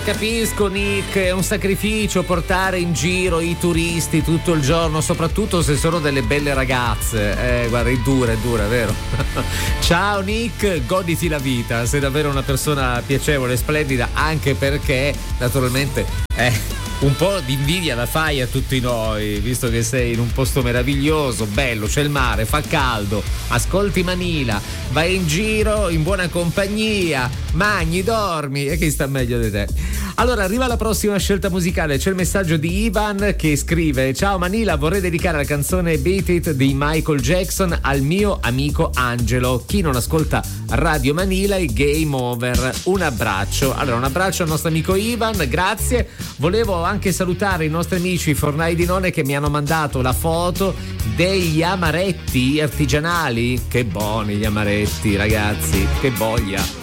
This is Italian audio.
capisco Nick, è un sacrificio portare in giro i turisti tutto il giorno, soprattutto se sono delle belle ragazze. Guarda, è dura, vero? Ciao Nick, goditi la vita, sei davvero una persona piacevole e splendida, anche perché naturalmente un po' di invidia la fai a tutti noi, visto che sei in un posto meraviglioso, bello, c'è il mare, fa caldo, ascolti Manila, vai in giro in buona compagnia, mangi, dormi, e chi sta meglio di te? Allora arriva la prossima scelta musicale, c'è il messaggio di Ivan che scrive: ciao Manila, vorrei dedicare la canzone Beat It di Michael Jackson al mio amico Angelo. Chi non ascolta Radio Manila è game over. Un abbraccio. Allora, un abbraccio al nostro amico Ivan, grazie. Volevo anche salutare i nostri amici Fornai di None che mi hanno mandato la foto degli amaretti artigianali. Che buoni gli amaretti, ragazzi, che voglia.